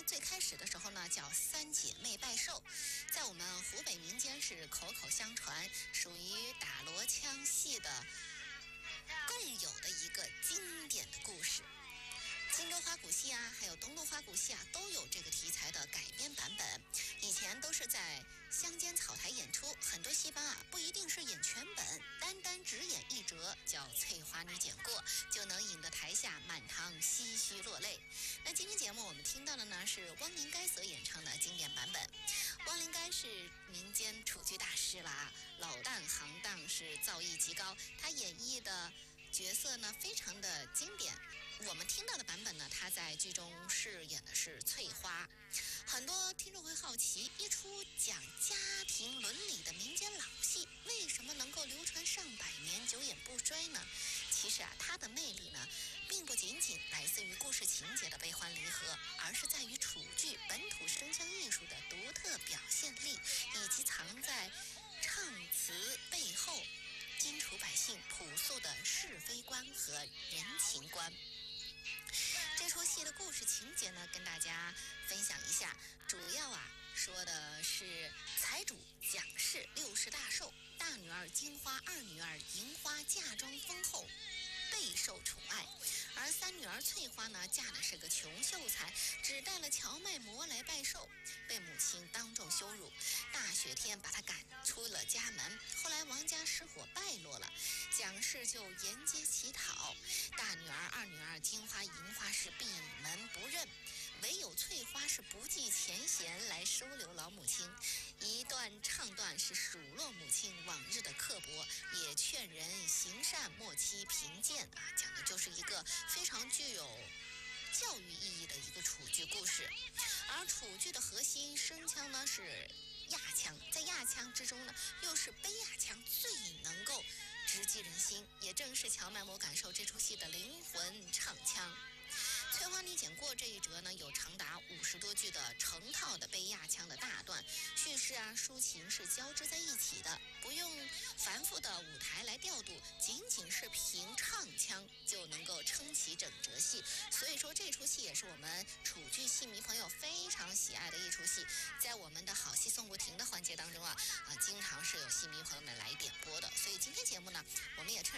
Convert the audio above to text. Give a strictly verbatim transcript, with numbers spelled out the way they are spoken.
最开始的时候呢叫三姐妹拜寿，在我们湖北民间是口口相传，属于打锣腔戏的共有的一个经典的故事。荆州花鼓戏啊，还有东路花鼓戏啊，都有这个题材的改编版本。以前都是在乡间草台演出，很多戏班啊不一定是演全本，单单只演一折，叫翠花你剪过，就能引得台下满堂唏嘘落泪。那今天节目我们听到的呢是汪灵该所演唱的经典版本。汪灵该是民间楚剧大师啦，老旦行当是造诣极高，他演绎的角色呢非常的经典。我们听到的版本呢，他在剧中饰演的是翠花。很多听众会好奇，一出讲家庭伦理的民间老戏，为什么能够流传上百年，久演不衰呢？其实啊，它的魅力呢，并不仅仅来自于故事情节的悲欢离合，而是在于楚剧本土声腔艺术的独特表现力，以及藏在唱词背后荆楚百姓朴素的是非观和人情观。这出戏的故事情节呢，跟大家分享一下。主要啊说的是财主蒋氏六十大寿，大女儿金花、二女儿银花嫁妆丰厚，备受宠爱。而三女儿翠花呢，嫁的是个穷秀才，只带了荞麦馍来拜寿，被母亲当众羞辱，大雪天把她赶出了家门。后来王家失火败落了，蒋氏就沿街乞讨，大女儿、二女儿金花、银花是闭门不认，唯有翠花是不计前嫌来收留老母亲。一段唱段是数落母亲往日的刻薄，也劝人行善莫欺贫贱啊，讲的就是一个非常具有教育意义的一个楚剧故事。而楚剧的核心声腔呢是亚腔，在亚腔之中呢，又是卑亚腔最能够直击人心，也正是荞麦馍感受这出戏的灵魂唱腔。翠花你剪过这一折呢，有长达五十多句的成套的卑亚腔的大段，叙事啊抒情是交织在一起的，不用繁复的舞台来调度，仅仅是凭唱腔就能够撑起整折戏。所以说这出戏也是我们楚剧戏迷朋友非常喜爱的一出戏，在我们的好戏送不停的环节当中啊啊，经常是有戏迷朋友们来点播的。所以今天节目呢，我们也趁